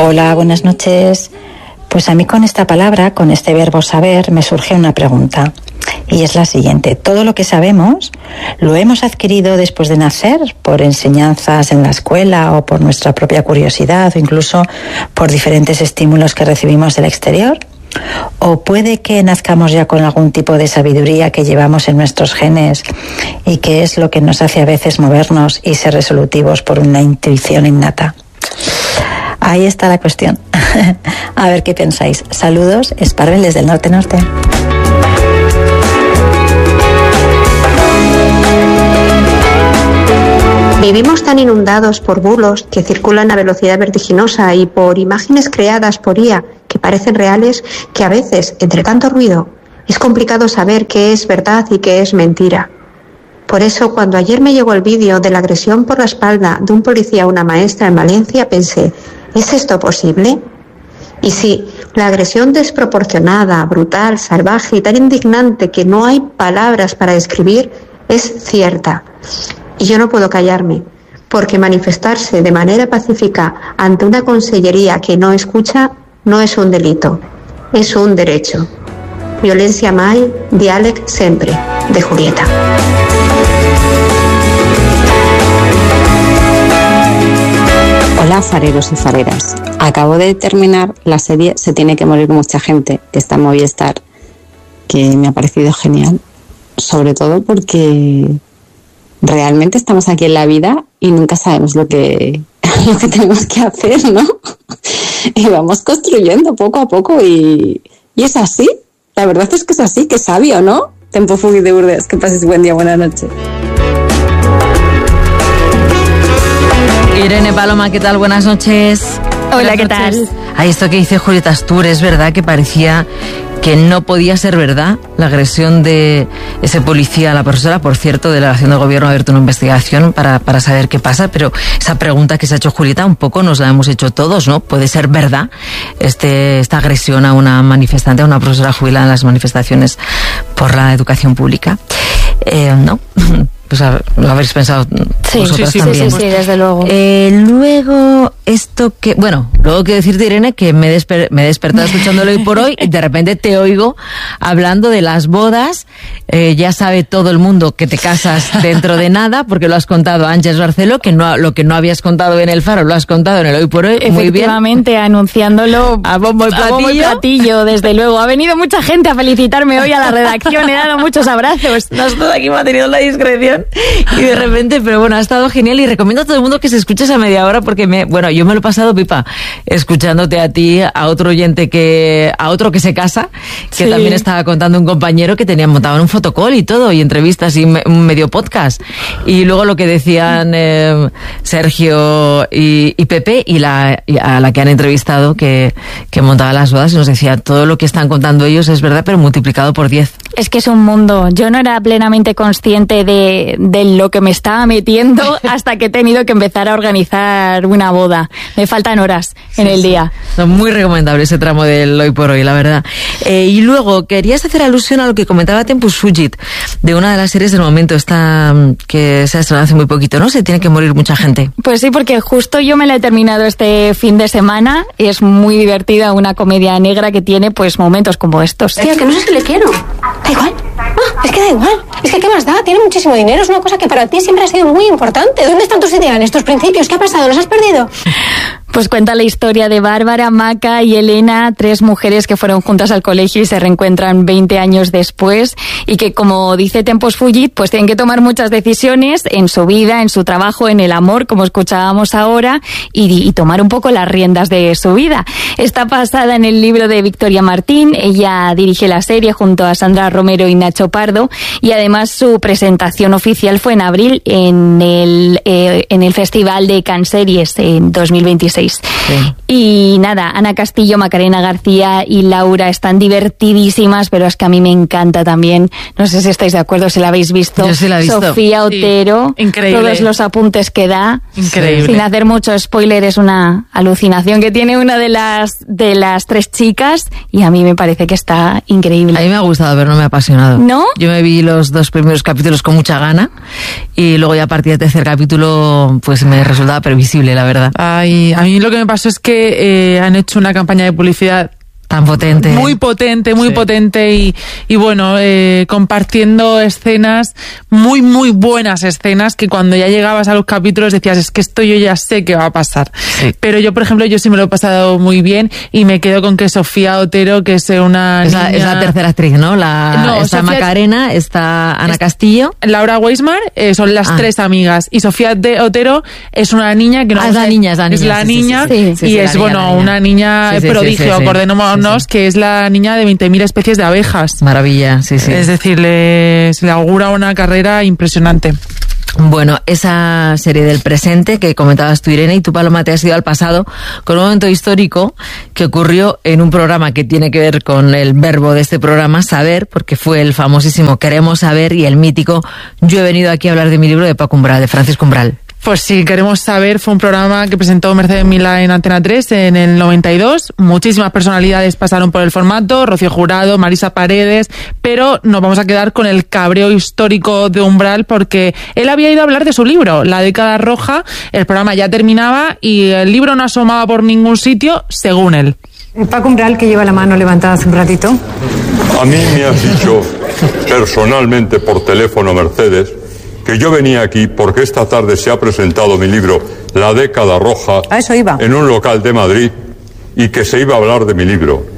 Hola, buenas noches. Pues a mí con esta palabra, con este verbo saber, me surge una pregunta. Y es la siguiente. ¿Todo lo que sabemos lo hemos adquirido después de nacer, por enseñanzas en la escuela o por nuestra propia curiosidad o incluso por diferentes estímulos que recibimos del exterior? ¿O puede que nazcamos ya con algún tipo de sabiduría que llevamos en nuestros genes y que es lo que nos hace a veces movernos y ser resolutivos por una intuición innata? Ahí está la cuestión. A ver qué pensáis. Saludos, Esparvel desde el norte-norte. Vivimos tan inundados por bulos que circulan a velocidad vertiginosa y por imágenes creadas por IA que parecen reales, que a veces, entre tanto ruido, es complicado saber qué es verdad y qué es mentira. Por eso, cuando ayer me llegó el vídeo de la agresión por la espalda de un policía a una maestra en Valencia, pensé, ¿es esto posible? Y sí, la agresión desproporcionada, brutal, salvaje y tan indignante que no hay palabras para describir es cierta. Y yo no puedo callarme, porque manifestarse de manera pacífica ante una consellería que no escucha no es un delito, es un derecho. Violencia mai, diàleg sempre, de Julieta. Hola fareros y fareras. Acabo de terminar la serie Se tiene que morir mucha gente, que está en Movistar, que me ha parecido genial, sobre todo porque realmente estamos aquí en la vida y nunca sabemos lo que tenemos que hacer, ¿no? Y vamos construyendo poco a poco y es así. La verdad es que es así, que sabio, ¿no? Tempo Fugui de Urdes. Que pases buen día, buena noche. Irene Paloma, ¿qué tal? Buenas noches. Hola, ¿qué tal? Ahí esto que dice Julieta Astur, es verdad que parecía que no podía ser verdad la agresión de ese policía a la profesora. Por cierto, delegación del gobierno ha abierto una investigación para saber qué pasa, pero esa pregunta que se ha hecho Julieta un poco nos la hemos hecho todos, ¿no? ¿Puede ser verdad esta agresión a una manifestante, a una profesora jubilada en las manifestaciones por la educación pública? ¿No? Pues lo habréis pensado vosotras también. Sí, desde luego. Luego, luego quiero decirte, Irene, que me he despertado escuchándolo hoy por hoy y de repente te oigo hablando de las bodas. Ya sabe todo el mundo que te casas dentro de nada, porque lo has contado a Ángeles Barceló, lo que no habías contado en El Faro, lo has contado en el Hoy por Hoy. Muy bien. Efectivamente, anunciándolo a bombo y platillo, desde luego. Ha venido mucha gente a felicitarme hoy a la redacción, he dado muchos abrazos. Nosotros aquí manteniendo la discreción y de repente, pero bueno, ha estado genial y recomiendo a todo el mundo que se escuche esa media hora porque yo me lo he pasado pipa escuchándote a ti, a otro oyente a otro que se casa, que sí. También estaba contando un compañero que tenían montado en un fotocall y todo, y entrevistas y un medio podcast, y luego lo que decían Sergio y Pepe y a la que han entrevistado que montaba las bodas, y nos decía todo lo que están contando ellos es verdad, pero multiplicado por 10. Es que es un mundo. Yo no era plenamente consciente de lo que me estaba metiendo hasta que he tenido que empezar a organizar una boda. Me faltan horas en el día. Son muy recomendable ese tramo del Hoy por Hoy, la verdad. Y luego, querías hacer alusión a lo que comentaba Tempus Fugit, de una de las series del momento, esta que se ha estrenado hace muy poquito, ¿no? Se tiene que morir mucha gente. Pues sí, porque justo yo me la he terminado este fin de semana. Es muy divertida, una comedia negra que tiene pues momentos como estos. Tía, que no sé si le quiero. Da igual. Es que da igual. Es que ¿qué más da? Tiene muchísimo dinero. Es una cosa que para ti siempre ha sido muy importante. ¿Dónde están tus ideales, tus principios? ¿Qué ha pasado? ¿Los has perdido? Pues cuenta la historia de Bárbara, Maca y Elena, 3 mujeres que fueron juntas al colegio y se reencuentran 20 años después, y que, como dice Tempus Fugit, pues tienen que tomar muchas decisiones en su vida, en su trabajo, en el amor, como escuchábamos ahora, y tomar un poco las riendas de su vida. Está basada en el libro de Victoria Martín. Ella dirige la serie junto a Sandra Romero y Nacho Pardo, y además su presentación oficial fue en abril en el Festival de Cannes Series en 2026. Sí. Y nada, Ana Castillo, Macarena García y Laura están divertidísimas, pero es que a mí me encanta también. No sé si estáis de acuerdo, si la habéis visto. Yo sí la he visto. Sofía Otero, sí. Increíble. Todos los apuntes que da. Increíble. Sin hacer mucho spoiler, es una alucinación que tiene una de las 3 chicas, y a mí me parece que está increíble. A mí me ha gustado, pero no me ha apasionado. ¿No? Yo me vi los 2 primeros capítulos con mucha gana, y luego ya a partir del tercer capítulo pues me resultaba previsible, la verdad. Ay, a mí lo que me pasó es que que han hecho una campaña de publicidad tan potente. Muy potente y bueno, compartiendo escenas, muy buenas escenas, que cuando ya llegabas a los capítulos decías, es que esto yo ya sé que va a pasar. Sí. Pero yo, por ejemplo, yo sí me lo he pasado muy bien y me quedo con que Sofía Otero, que es una niña... Es la tercera actriz, ¿no? Está Sofía... Macarena, está Ana Castillo. Laura Weismar, son las tres amigas. Y Sofía Otero es una niña que no... es la niña. Y es, una niña prodigio, acordémonos, que es la niña de 20.000 especies de abejas. Maravilla, sí. Es decir, se le augura una carrera impresionante. Bueno, esa serie del presente que comentabas tú, Irene, y tú, Paloma, te has ido al pasado con un momento histórico que ocurrió en un programa que tiene que ver con el verbo de este programa, saber, porque fue el famosísimo Queremos Saber y el mítico Yo he venido aquí a hablar de mi libro de Paco Umbral, de Francisco Umbral. Pues sí, Queremos Saber fue un programa que presentó Mercedes Milá en Antena 3 en el 92. Muchísimas personalidades pasaron por el formato, Rocío Jurado, Marisa Paredes, pero nos vamos a quedar con el cabreo histórico de Umbral porque él había ido a hablar de su libro, La década roja. El programa ya terminaba y el libro no asomaba por ningún sitio, según él. Paco Umbral, que lleva la mano levantada hace un ratito. A mí me has dicho personalmente por teléfono, Mercedes, que yo venía aquí porque esta tarde se ha presentado mi libro La década roja a eso iba. En un local de Madrid y que se iba a hablar de mi libro.